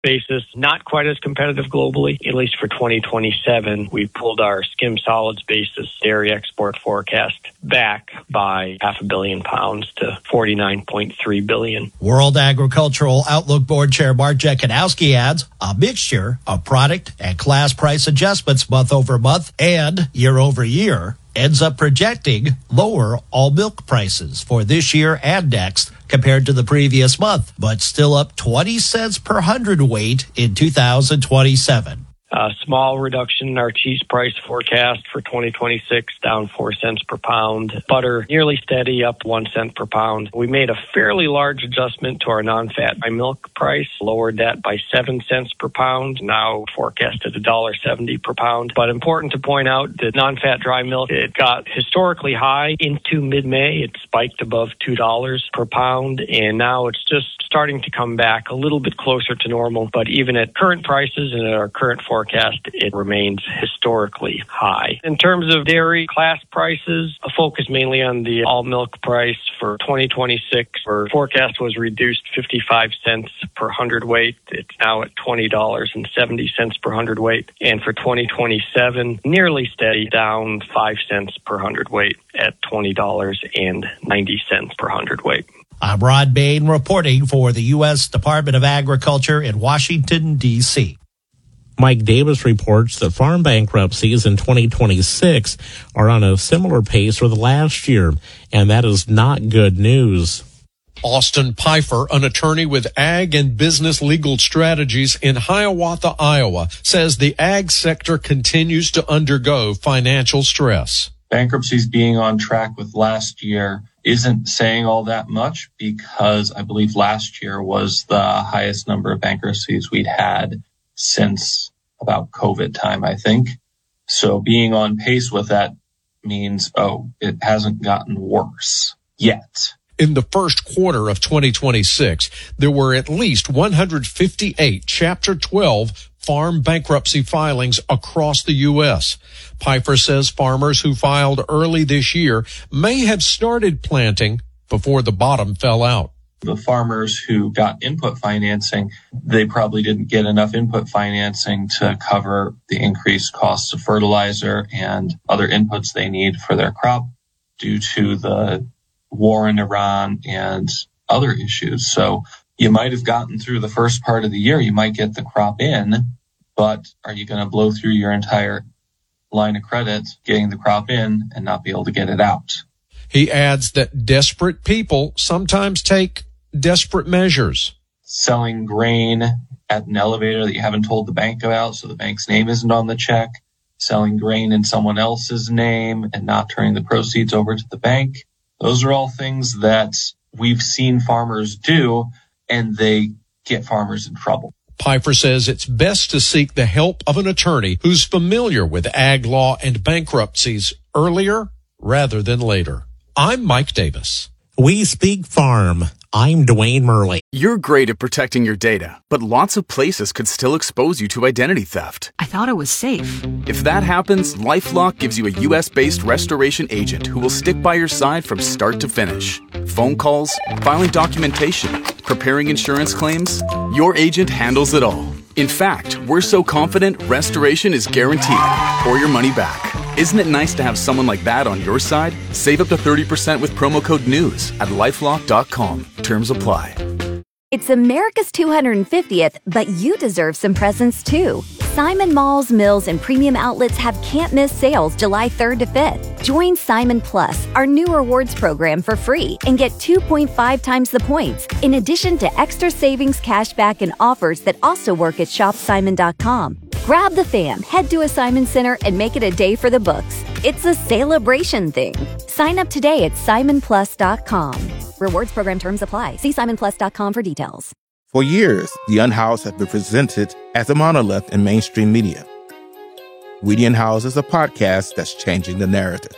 basis, not quite as competitive globally. At least for 2027, we pulled our skim solids basis dairy export forecast back by £500 million to 49.3 billion. World Agricultural Outlook Board Chair Mark Jekanowski adds a mixture of product and class price adjustments month over month and year over year ends up projecting lower all milk prices for this year and next compared to the previous month, but still up 20 cents per hundredweight in 2027. A small reduction in our cheese price forecast for 2026, down 4 cents per pound. Butter nearly steady, up 1 cent per pound. We made a fairly large adjustment to our non-fat dry milk price, lowered that by 7 cents per pound, now forecasted $1.70 per pound. But important to point out that non-fat dry milk, it got historically high into mid-May. It spiked above $2 per pound, and now it's just starting to come back a little bit closer to normal. But even at current prices and at our current forecast, it remains historically high. In terms of dairy class prices, a focus mainly on the all milk price for 2026. Our forecast was reduced 55 cents per hundredweight. It's now at $20.70 per hundredweight. And for 2027, nearly steady, down 5 cents per hundredweight at $20.90 per hundredweight. I'm Rod Bain reporting for the U.S. Department of Agriculture in Washington, D.C. Mike Davis reports that farm bankruptcies in 2026 are on a similar pace for the last year, and that is not good news. Austin Pfeiffer, an attorney with Ag and Business Legal Strategies in Hiawatha, Iowa, says the ag sector continues to undergo financial stress. Bankruptcies being on track with last year isn't saying all that much because I believe last year was the highest number of bankruptcies we'd had since about COVID time, I think. So being on pace with that means, it hasn't gotten worse yet. In the first quarter of 2026, there were at least 158 Chapter 12 farm bankruptcy filings across the U.S. Pfeiffer says farmers who filed early this year may have started planting before the bottom fell out. The farmers who got input financing, they probably didn't get enough input financing to cover the increased costs of fertilizer and other inputs they need for their crop due to the war in Iran and other issues. So you might have gotten through the first part of the year. You might get the crop in, but are you going to blow through your entire line of credit getting the crop in and not be able to get it out? He adds that desperate people sometimes take desperate measures. Selling grain at an elevator that you haven't told the bank about, so the bank's name isn't on the check. Selling grain in someone else's name and not turning the proceeds over to the bank. Those are all things that we've seen farmers do, and they get farmers in trouble. Pfeiffer says it's best to seek the help of an attorney who's familiar with ag law and bankruptcies earlier rather than later. I'm Mike Davis. We Speak Farm. I'm Dwayne Murley. You're great at protecting your data, but lots of places could still expose you to identity theft. I thought it was safe. If that happens, LifeLock gives you a U.S.-based restoration agent who will stick by your side from start to finish. Phone calls, filing documentation, preparing insurance claims, your agent handles it all. In fact, we're so confident restoration is guaranteed or your money back. Isn't it nice to have someone like that on your side? Save up to 30% with promo code NEWS at LifeLock.com. Terms apply. It's America's 250th, but you deserve some presents too. Simon Malls, Mills, and Premium Outlets have can't-miss sales July 3rd to 5th. Join Simon Plus, our new rewards program, for free and get 2.5 times the points, in addition to extra savings, cashback, and offers that also work at ShopSimon.com. Grab the fam, head to a Simon Center, and make it a day for the books. It's a celebration thing. Sign up today at SimonPlus.com. Rewards program terms apply. See SimonPlus.com for details. For years, The Unhoused have been presented as a monolith in mainstream media. We the Unhoused is a podcast that's changing the narrative.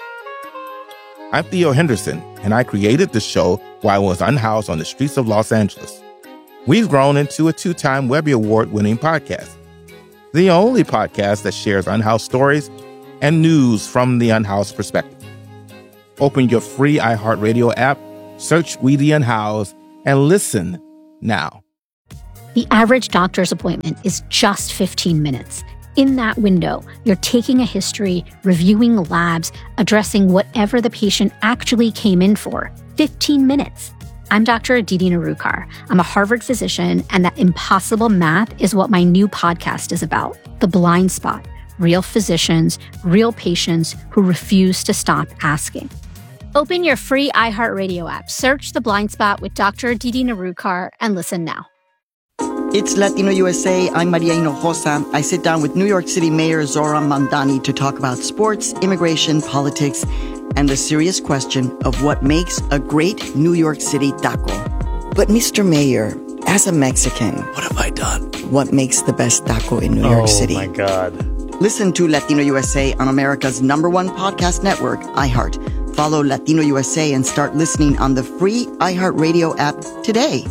I'm Theo Henderson, and I created the show while I was unhoused on the streets of Los Angeles. We've grown into a 2-time Webby Award-winning podcast. The only podcast that shares unhoused stories and news from the unhoused perspective. Open your free iHeartRadio app, search We the Unhoused, and listen now. The average doctor's appointment is just 15 minutes. In that window, you're taking a history, reviewing labs, addressing whatever the patient actually came in for. 15 minutes. I'm Dr. Aditi Narukar. I'm a Harvard physician, and that impossible math is what my new podcast is about. The Blind Spot. Real physicians, real patients who refuse to stop asking. Open your free iHeartRadio app, search The Blind Spot with Dr. Aditi Narukar, and listen now. It's Latino USA. I'm Maria Hinojosa. I sit down with New York City Mayor Zoran Mandani to talk about sports, immigration, politics, and the serious question of what makes a great New York City taco. But Mr. Mayor, as a Mexican, what have I done? What makes the best taco in New York City? Oh my God. Listen to Latino USA on America's #1 podcast network, iHeart. Follow Latino USA and start listening on the free iHeartRadio app today.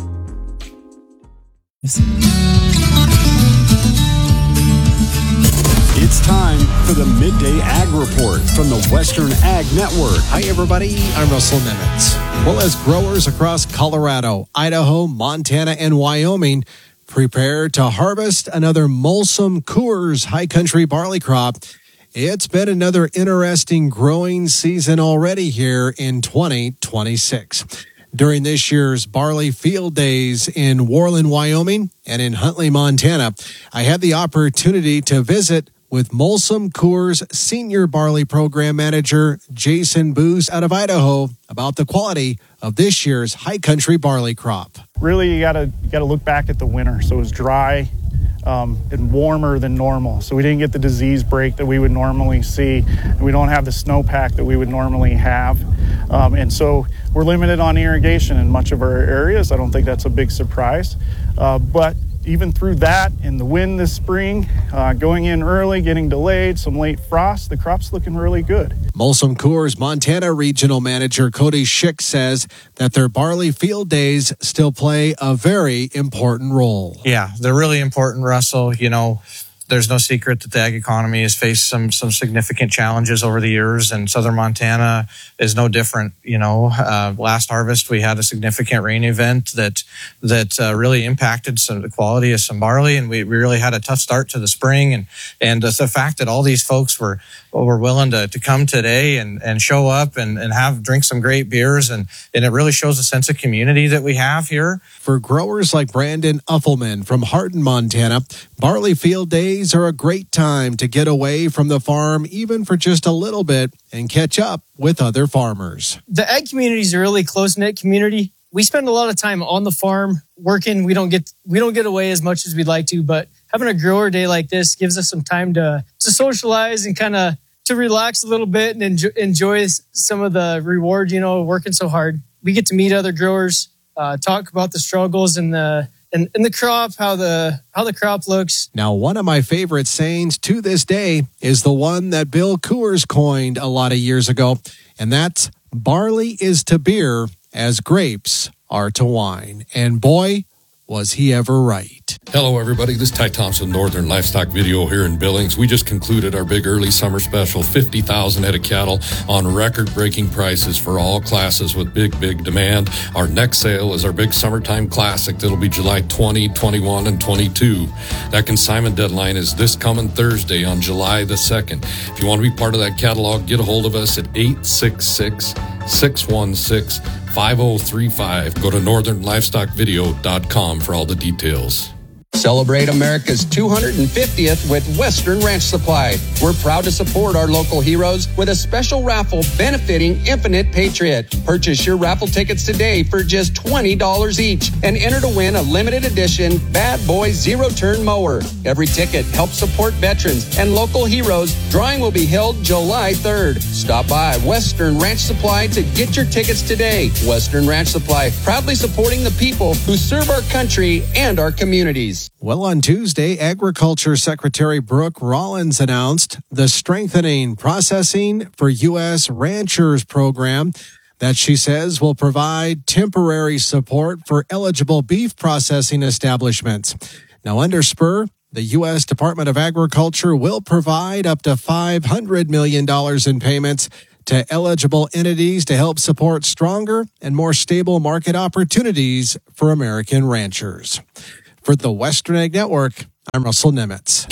It's time for the Midday Ag Report from the Western Ag Network. Hi, everybody. I'm Russell Nemitz. Well, as growers across Colorado, Idaho, Montana, and Wyoming prepare to harvest another Molson Coors high country barley crop, it's been another interesting growing season already here in 2026. During this year's barley field days in Worland, Wyoming, and in Huntley, Montana, I had the opportunity to visit with Molson Coors Senior Barley Program Manager Jason Booz out of Idaho about the quality of this year's high country barley crop. Really, you gotta look back at the winter. So it was dry and warmer than normal. So we didn't get the disease break that we would normally see. We don't have the snowpack that we would normally have. And so we're limited on irrigation in much of our areas. I don't think that's a big surprise. But even through that and the wind this spring, going in early, getting delayed, some late frost, the crop's looking really good. Molson Coors Montana Regional Manager Cody Schick says that their barley field days still play a very important role. Yeah, they're really important, Russell. You know, there's no secret that the ag economy has faced some significant challenges over the years, and southern Montana is no different. You know, last harvest we had a significant rain event that really impacted the quality of some barley, and we really had a tough start to the spring. And the fact that all these folks were willing to come today and show up and drink some great beers, and it really shows a sense of community that we have here. For growers like Brandon Uffelman from Hardin, Montana, barley field days are a great time to get away from the farm, even for just a little bit, and catch up with other farmers. The ag community is a really close-knit community. We spend a lot of time on the farm working. We don't get away as much as we'd like to, but having a grower day like this gives us some time to socialize and kind of to relax a little bit and enjoy some of the reward, you know, working so hard. We get to meet other growers, talk about the struggles and the crop, how the crop looks. Now, one of my favorite sayings to this day is the one that Bill Coors coined a lot of years ago, and that's barley is to beer as grapes are to wine. And boy, was he ever right. Hello, everybody. This is Ty Thompson, Northern Livestock Video here in Billings. We just concluded our big early summer special, 50,000 head of cattle on record-breaking prices for all classes with big demand. Our next sale is our big summertime classic that'll be July 20, 21, and 22. That consignment deadline is this coming Thursday on July the 2nd. If you want to be part of that catalog, get a hold of us at 866-616-5035. Go to northernlivestockvideo.com for all the details. Celebrate America's 250th with Western Ranch Supply. We're proud to support our local heroes with a special raffle benefiting Infinite Patriot. Purchase your raffle tickets today for just $20 each and enter to win a limited edition Bad Boy Zero-Turn Mower. Every ticket helps support veterans and local heroes. Drawing will be held July 3rd. Stop by Western Ranch Supply to get your tickets today. Western Ranch Supply, proudly supporting the people who serve our country and our communities. Well, on Tuesday, Agriculture Secretary Brooke Rollins announced the Strengthening Processing for U.S. Ranchers program that she says will provide temporary support for eligible beef processing establishments. Now, under SPUR, the U.S. Department of Agriculture will provide up to $500 million in payments to eligible entities to help support stronger and more stable market opportunities for American ranchers. For the Western Ag Network, I'm Russell Nemitz.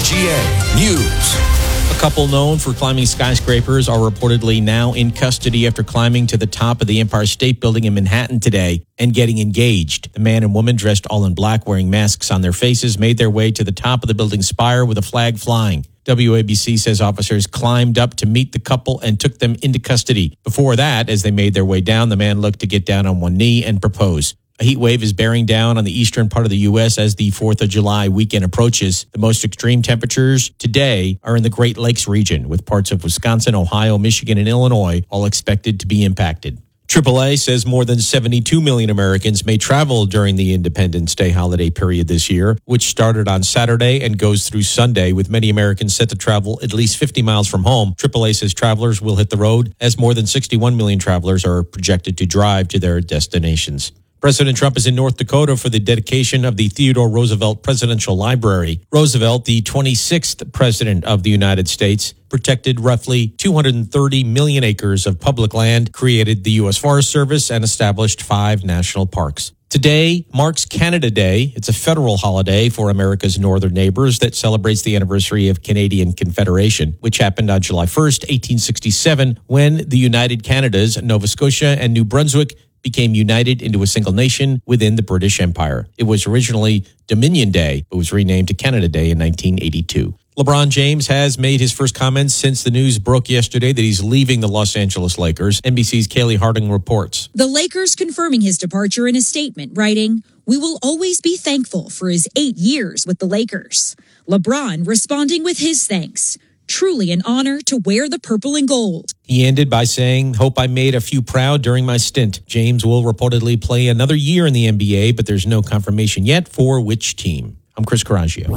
KOGA News. A couple known for climbing skyscrapers are reportedly now in custody after climbing to the top of the Empire State Building in Manhattan today and getting engaged. The man and woman, dressed all in black, wearing masks on their faces, made their way to the top of the building's spire with a flag flying. WABC says officers climbed up to meet the couple and took them into custody. Before that, as they made their way down, the man looked to get down on one knee and propose. A heat wave is bearing down on the eastern part of the U.S. as the 4th of July weekend approaches. The most extreme temperatures today are in the Great Lakes region, with parts of Wisconsin, Ohio, Michigan, and Illinois all expected to be impacted. AAA says more than 72 million Americans may travel during the Independence Day holiday period this year, which started on Saturday and goes through Sunday, with many Americans set to travel at least 50 miles from home. AAA says travelers will hit the road as more than 61 million travelers are projected to drive to their destinations. President Trump is in North Dakota for the dedication of the Theodore Roosevelt Presidential Library. Roosevelt, the 26th president of the United States, protected roughly 230 million acres of public land, created the U.S. Forest Service, and established 5 national parks. Today marks Canada Day. It's a federal holiday for America's northern neighbors that celebrates the anniversary of Canadian Confederation, which happened on July 1st, 1867, when the United Canadas, Nova Scotia, and New Brunswick became united into a single nation within the British Empire. It was originally Dominion Day, but was renamed to Canada Day in 1982. LeBron James has made his first comments since the news broke yesterday that he's leaving the Los Angeles Lakers. NBC's Kaylee Harding reports. The Lakers confirming his departure in a statement, writing, "We will always be thankful for his 8 years with the Lakers." LeBron responding with his thanks. "Truly an honor to wear the purple and gold." He ended by saying, "Hope I made a few proud during my stint." James will reportedly play another year in the NBA, but there's no confirmation yet for which team. I'm Chris Coraggio.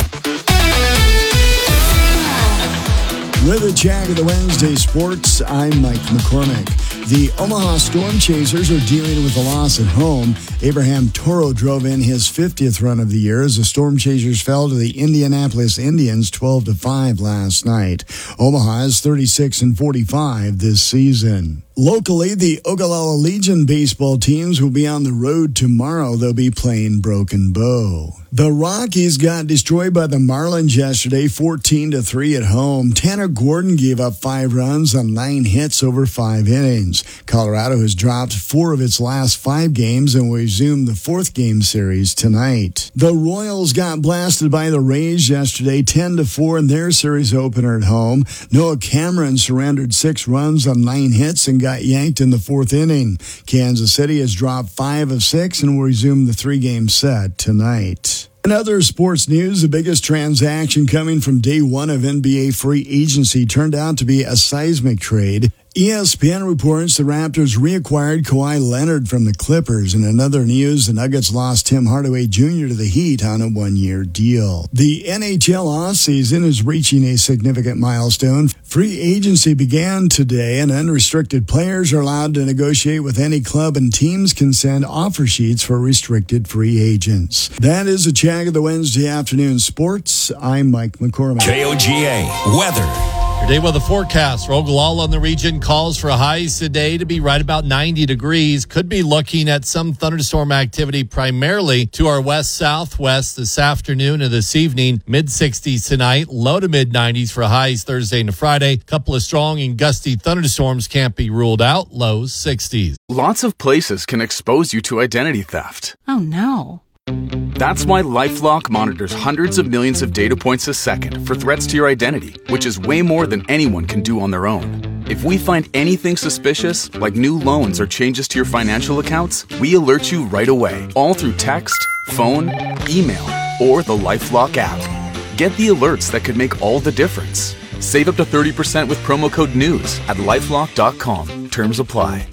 With a check of the Wednesday sports, I'm Mike McCormick. The Omaha Storm Chasers are dealing with a loss at home. Abraham Toro drove in his 50th run of the year as the Storm Chasers fell to the Indianapolis Indians 12-5 last night. Omaha is 36-45 this season. Locally, the Ogallala Legion baseball teams will be on the road tomorrow. They'll be playing Broken Bow. The Rockies got destroyed by the Marlins yesterday, 14-3 at home. Tanner Gordon gave up 5 runs on 9 hits over 5 innings. Colorado has dropped 4 of its last 5 games and will resume the 4th game series tonight. The Royals got blasted by the Rays yesterday, 10-4 in their series opener at home. Noah Cameron surrendered 6 runs on 9 hits and got yanked in the 4th inning. Kansas City has dropped 5 of 6 and will resume the 3-game set tonight. In other sports news, the biggest transaction coming from day one of NBA free agency turned out to be a seismic trade. ESPN reports the Raptors reacquired Kawhi Leonard from the Clippers. In another news, the Nuggets lost Tim Hardaway Jr. to the Heat on a 1-year deal. The NHL offseason is reaching a significant milestone. Free agency began today, and unrestricted players are allowed to negotiate with any club, and teams can send offer sheets for restricted free agents. That is a check of the Wednesday afternoon sports. I'm Mike McCormick. KOGA weather. Your day weather forecast for Ogallala in the region calls for highs today to be right about 90 degrees. Could be looking at some thunderstorm activity primarily to our west-southwest this afternoon and this evening. Mid-60s tonight, low to mid-90s for highs Thursday and Friday. Couple of strong and gusty thunderstorms can't be ruled out. Lows 60s. Lots of places can expose you to identity theft. Oh, no. That's why LifeLock monitors hundreds of millions of data points a second for threats to your identity, which is way more than anyone can do on their own. If we find anything suspicious, like new loans or changes to your financial accounts, we alert you right away, all through text, phone, email, or the LifeLock app. Get the alerts that could make all the difference. Save up to 30% with promo code NEWS at LifeLock.com. Terms apply.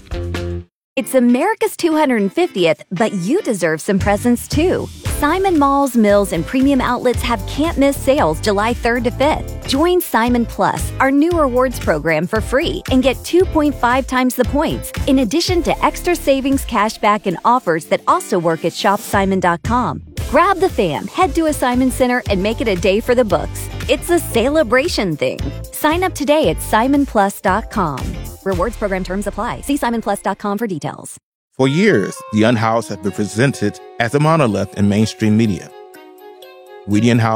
It's America's 250th, but you deserve some presents too. Simon Malls, Mills, and Premium Outlets have can't-miss sales July 3rd to 5th. Join Simon Plus, our new rewards program, for free and get 2.5 times the points, in addition to extra savings, cashback, and offers that also work at shopsimon.com. Grab the fam, head to a Simon Center, and make it a day for the books. It's a celebration thing. Sign up today at simonplus.com. Rewards program terms apply. See simonplus.com for details. For years, the Unhoused have been presented as a monolith in mainstream media. We the Unhoused